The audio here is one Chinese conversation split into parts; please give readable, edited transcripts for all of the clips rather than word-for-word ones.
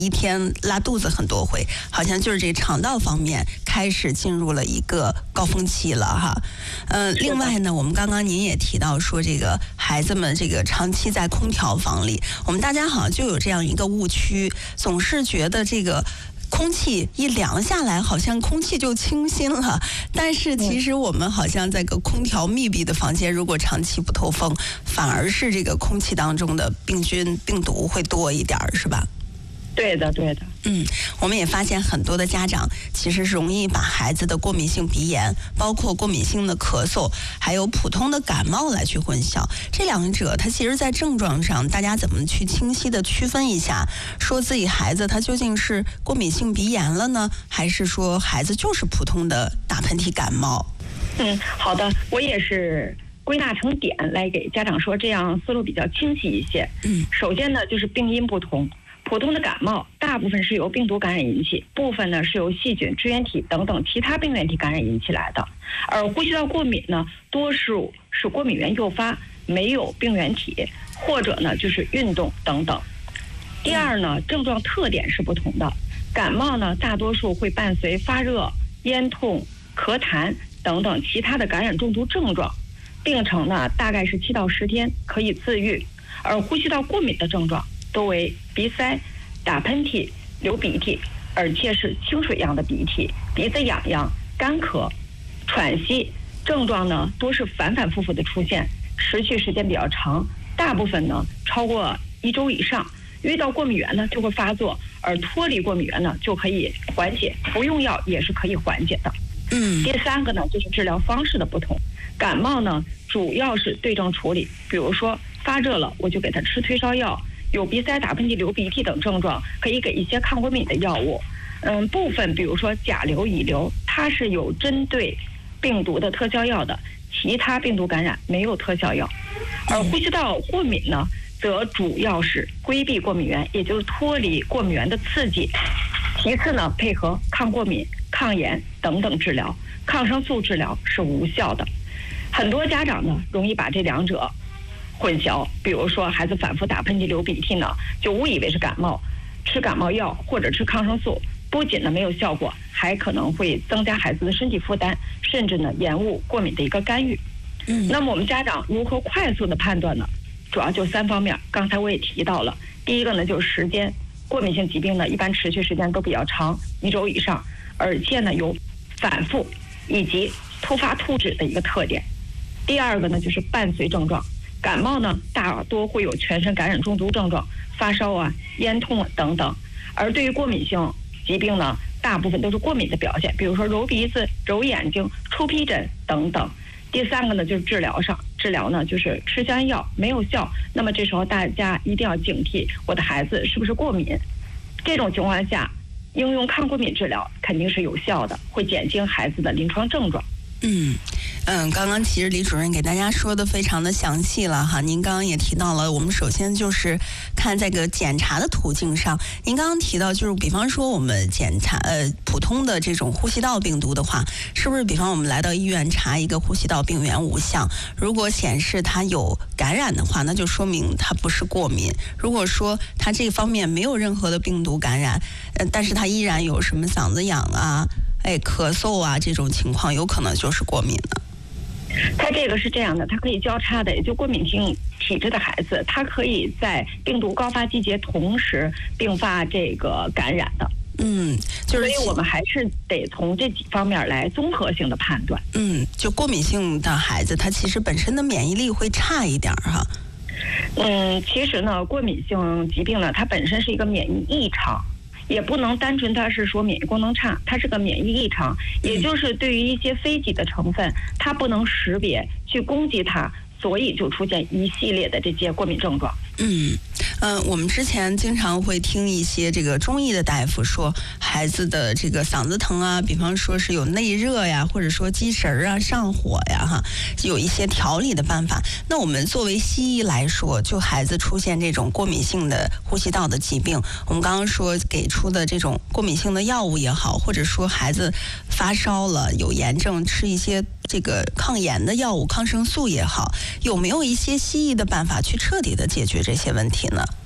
一天拉肚子很多回，好像就是这肠道方面开始进入了一个高峰期了哈。另外呢，我们刚刚您也提到说，这个孩子们这个长期在空调房里，我们大家好像就有这样一个误区，总是觉得这个空气一凉下来，好像空气就清新了。但是其实我们好像在个空调密闭的房间，如果长期不透风，反而是这个空气当中的病菌、病毒会多一点，是吧？ 对的，对的。 我们也发现很多的家长其实是容易把孩子的过敏性鼻炎，包括过敏性的咳嗽，还有普通的感冒来去混淆。这两者它其实在症状上，大家怎么去清晰的区分一下，说自己孩子他究竟是过敏性鼻炎了呢，还是说孩子就是普通的打喷嚏感冒？ 好的，我也是归纳成点来给家长说，这样思路比较清晰一些。首先呢，就是病因不同。普通的感冒大部分是由病毒感染引起，部分呢是由细菌、支原体等等其他病原体感染引起来的。而呼吸道过敏呢，多数是过敏源诱发，没有病原体，或者呢就是运动等等。第二呢，症状特点是不同的。感冒呢，大多数会伴随发热、咽痛、咳痰等等其他的感染中毒症状，病程呢大概是7到10天，可以自愈。而呼吸道过敏的症状多为鼻塞、打喷嚏、流鼻涕，而且是清水样的鼻涕，鼻子痒痒、干咳、喘息，症状呢多是反反复复的出现，持续时间比较长，大部分呢超过1周以上。遇到过敏源呢就会发作，而脱离过敏源呢就可以缓解，不用药也是可以缓解的。第三个呢就是治疗方式的不同。感冒呢主要是对症处理，比如说发热了，我就给他吃退烧药。有鼻塞、打喷嚏、流鼻涕等症状，可以给一些抗过敏的药物。部分比如说甲流、乙流，它是有针对病毒的特效药的，其他病毒感染没有特效药。而呼吸道过敏呢，则主要是规避过敏源，也就是脱离过敏源的刺激。其次呢，配合抗过敏、抗炎等等治疗，抗生素治疗是无效的。很多家长呢，容易把这两者混淆，比如说孩子反复打喷嚏、流鼻涕呢，就误以为是感冒，吃感冒药或者吃抗生素，不仅呢没有效果，还可能会增加孩子的身体负担，甚至呢延误过敏的一个干预。那么我们家长如何快速的判断呢？主要就3方面，刚才我也提到了。第一个呢就是时间，过敏性疾病呢一般持续时间都比较长，1周以上，而且呢有反复以及突发突止的一个特点。第二个呢就是伴随症状。感冒呢，大多会有全身感染中毒症状，发烧啊、咽痛等等。而对于过敏性疾病呢，大部分都是过敏的表现，比如说揉鼻子、揉眼睛、出皮疹等等。第三个呢，就是治疗上，治疗呢就是吃消炎药没有效，那么这时候大家一定要警惕，我的孩子是不是过敏？这种情况下，应用抗过敏治疗肯定是有效的，会减轻孩子的临床症状。 刚刚其实李主任给大家说的非常的详细了哈。您刚刚也提到了，我们首先就是看这个检查的途径上，您刚刚提到就是比方说我们检查普通的这种呼吸道病毒的话，是不是比方我们来到医院查一个呼吸道病原5项，如果显示它有感染的话，那就说明它不是过敏。如果说它这方面没有任何的病毒感染，但是它依然有什么嗓子痒啊、咳嗽啊这种情况，有可能就是过敏的。 它这个是这样的，它可以交叉的，也就过敏性体质的孩子，它可以在病毒高发季节同时并发这个感染的。所以我们还是得从这几方面来综合性的判断。 就过敏性的孩子，他其实本身的免疫力会差一点哈。 其实呢，过敏性疾病呢，它本身是一个免疫异常。也不能单纯它是说免疫功能差，它是个免疫异常，也就是对于一些非己的成分，它不能识别去攻击它，所以就出现一系列的这些过敏症状。 我们之前经常会听一些这个中医的大夫说，孩子的这个嗓子疼啊，比方说是有内热呀，或者说积食啊、上火呀，有一些调理的办法。那我们作为西医来说，就孩子出现这种过敏性的呼吸道的疾病，我们刚刚说给出的这种过敏性的药物也好，或者说孩子发烧了有炎症，吃一些这个抗炎的药物、抗生素也好，有没有一些西医的办法去彻底的解决这些问题呢？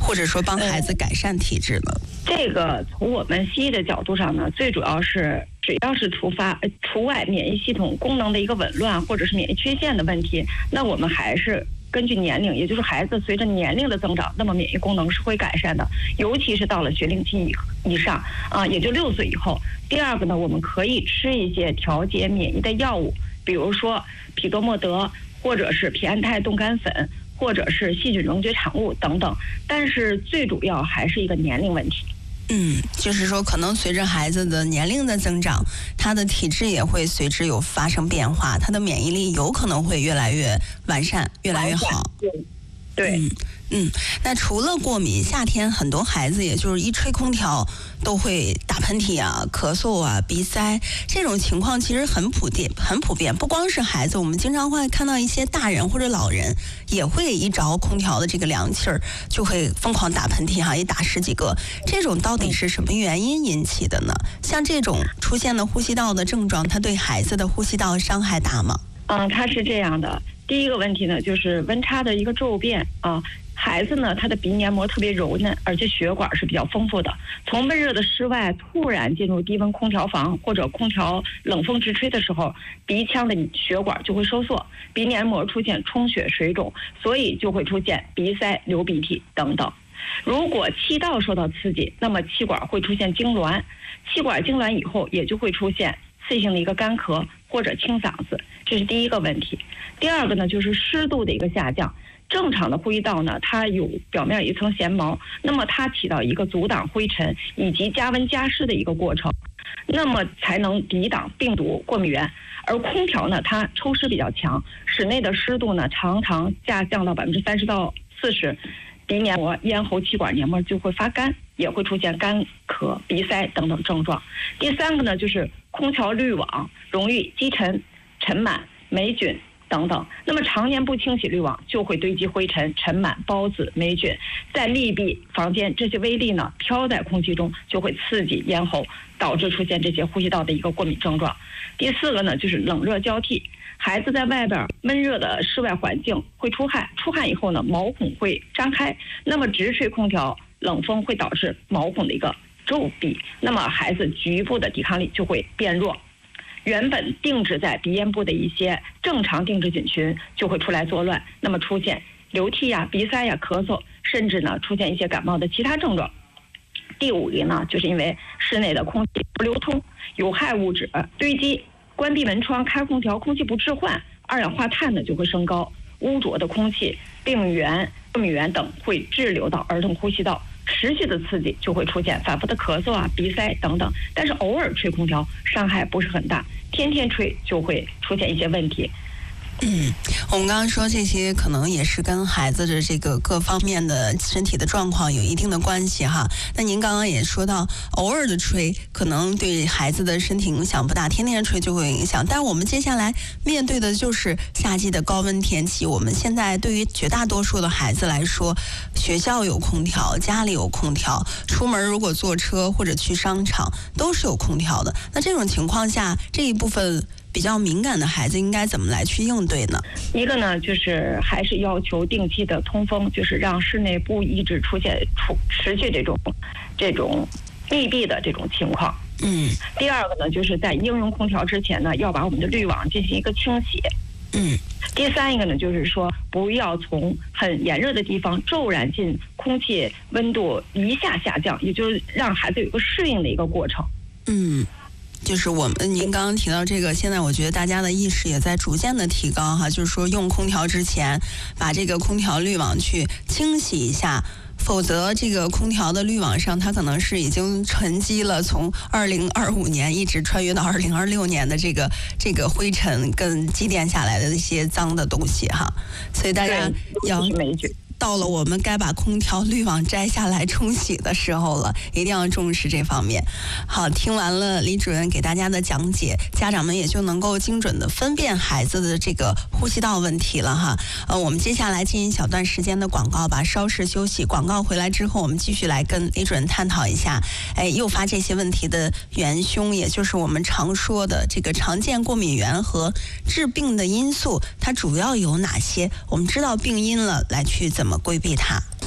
或者说帮孩子改善体质呢？ 这个从我们西医的角度上呢，最主要是只要是除外免疫系统功能的一个紊乱或者是免疫缺陷的问题，那我们还是根据年龄，也就是孩子随着年龄的增长，那么免疫功能是会改善的，尤其是到了学龄期以上也就6岁以后。第二个呢，我们可以吃一些调节免疫的药物，比如说匹多莫德，或者是皮安泰冻干粉，或者是细菌溶解产物等等。但是最主要还是一个年龄问题。 就是说可能随着孩子的年龄的增长，他的体质也会随之有发生变化，他的免疫力有可能会越来越完善，越来越好。 对。 那除了过敏，夏天很多孩子也就是一吹空调都会打喷嚏啊、咳嗽啊、鼻塞，这种情况其实很普遍。不光是孩子，我们经常会看到一些大人或者老人也会一着空调的这个凉气儿就会疯狂打喷嚏一打10几个。这种到底是什么原因引起的呢？像这种出现的呼吸道的症状，它对孩子的呼吸道伤害大吗？ 它是这样的。第一个问题呢，就是温差的一个骤变孩子呢，他的鼻黏膜特别柔嫩，而且血管是比较丰富的。从闷热的室外突然进入低温空调房或者空调冷风直吹的时候，鼻腔的血管就会收缩，鼻黏膜出现充血水肿，所以就会出现鼻塞、流鼻涕等等。如果气道受到刺激，那么气管会出现痉挛，气管痉挛以后也就会出现次性的一个干咳或者清嗓子，这是第一个问题。第二个呢，就是湿度的一个下降。正常的呼吸道呢，它有表面一层咸毛，那么它起到一个阻挡灰尘以及加温加湿的一个过程，那么才能抵挡病毒、过敏源。而空调呢，它抽湿比较强，室内的湿度呢常常下降到30%到40%，鼻黏膜、咽喉、气管黏膜就会发干，也会出现干咳、鼻塞等等症状。第三个呢，就是空调滤网容易积尘、尘螨、霉菌等等，那么常年不清洗滤网，就会堆积灰尘、尘螨、孢子、霉菌，在密闭房间，这些微粒呢飘在空气中，就会刺激咽喉，导致出现这些呼吸道的一个过敏症状。第四个呢，就是冷热交替，孩子在外边闷热的室外环境会出汗，出汗以后呢，毛孔会张开，那么直吹空调冷风会导致毛孔的一个皱闭，那么孩子局部的抵抗力就会变弱。原本定植在鼻咽部的一些正常定植菌群就会出来作乱，那么出现流涕呀、鼻塞呀、咳嗽，甚至呢出现一些感冒的其他症状。第五个呢，就是因为室内的空气不流通，有害物质堆积，关闭门窗、开空调，空气不置换，二氧化碳呢就会升高，污浊的空气、病原源、过敏源等会滞留到儿童呼吸道。持续的刺激就会出现反复的咳嗽啊、鼻塞等等，但是偶尔吹空调伤害不是很大，天天吹就会出现一些问题。 我们刚刚说这些可能也是跟孩子的这个各方面的身体的状况有一定的关系哈。那您刚刚也说到，偶尔的吹可能对孩子的身体影响不大，天天吹就会有影响。但是我们接下来面对的就是夏季的高温天气，我们现在对于绝大多数的孩子来说，学校有空调，家里有空调，出门如果坐车或者去商场都是有空调的。那这种情况下，这一部分比较敏感的孩子应该怎么来去应对呢？ 一个呢，就是还是要求定期的通风，就是让室内不一直持续这种密闭的这种情况。第二个呢，就是在应用空调之前呢，要把我们的滤网进行一个清洗。第三一个呢，就是说不要从很炎热的地方骤然进空气温度一下下降，也就是让孩子有一个适应的一个过程。 就是您刚刚提到这个，现在我觉得大家的意识也在逐渐的提高哈，就是说用空调之前，把这个空调滤网去清洗一下，否则这个空调的滤网上它可能是已经沉积了从2025年一直穿越到2026年的这个灰尘跟积淀下来的一些脏的东西哈，所以大家要到了我们该把空调滤网摘下来冲洗的时候了，一定要重视这方面。好，听完了李主任给大家的讲解，家长们也就能够精准的分辨孩子的这个呼吸道问题了哈。我们接下来进行小段时间的广告吧，稍事休息。广告回来之后，我们继续来跟李主任探讨一下，诱发这些问题的元凶，也就是我们常说的这个常见过敏源和致病的因素，它主要有哪些？我们知道病因了，来去怎么规避它。